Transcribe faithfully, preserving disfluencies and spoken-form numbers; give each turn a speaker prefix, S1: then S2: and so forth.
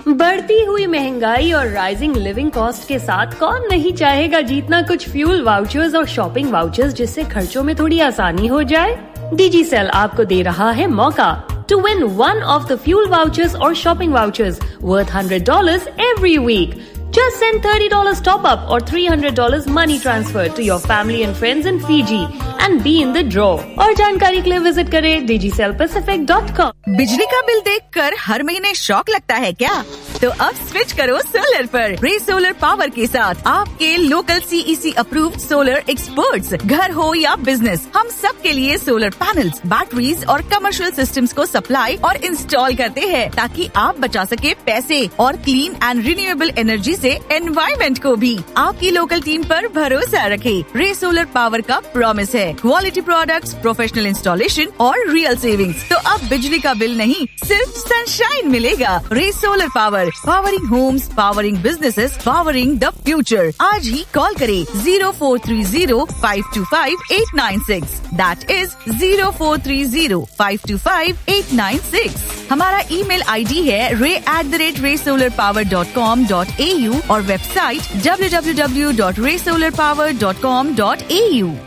S1: बढ़ती हुई महंगाई और राइजिंग लिविंग कॉस्ट के साथ कौन नहीं चाहेगा जीतना कुछ फ्यूल वाउचर्स और शॉपिंग वाउचर्स, जिससे खर्चों में थोड़ी आसानी हो जाए। डिजीसेल आपको दे रहा है मौका to win one of the fuel vouchers or shopping vouchers worth one hundred dollars every week. Just send thirty dollars top up or three hundred dollars money transfer to your family and friends in Fiji and be in the draw. और जानकारी के लिए visit करें digicel pacific dot com.
S2: बिजली का bill देखकर हर महीने shock लगता है क्या? तो अब स्विच करो सोलर पर। रे सोलर पावर के साथ आपके local CEC approved solar experts, घर हो या बिजनेस, हम सब के लिए सोलर पैनल्स, बैटरीज और कमर्शियल सिस्टम्स को सप्लाई और इंस्टॉल करते हैं, ताकि आप बचा सके पैसे और क्लीन एंड रिन्यूएबल एनर्जी से एनवायरमेंट को भी। आपकी लोकल टीम पर भरोसा रखें। रे सोलर पावर का प्रॉमिस है क्वालिटी प्रोडक्ट्स, प्रोफेशनल इंस्टॉलेशन और रियल सेविंग्स। तो अब बिजली का बिल नहीं, सिर्फ सनशाइन मिलेगा। रे solar power, powering Holmes, powering businesses, powering the future. आज ही कॉल करें zero four three zero five to five eight nine six. That is zero four three zero five to five eight nine six. हमारा email ID है रे at the rate रे solar power dot com dot A you और website W W W dot रे solar power dot com dot A you.